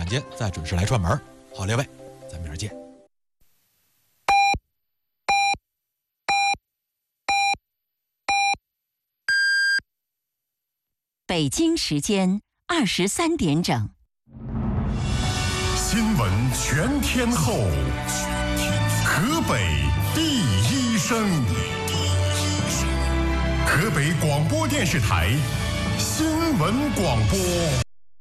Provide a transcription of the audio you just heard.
间再准时来串门。好，列位，咱明儿见。 北京时间23点整。 新闻全天候，河北第一声，河北广播电视台新闻广播。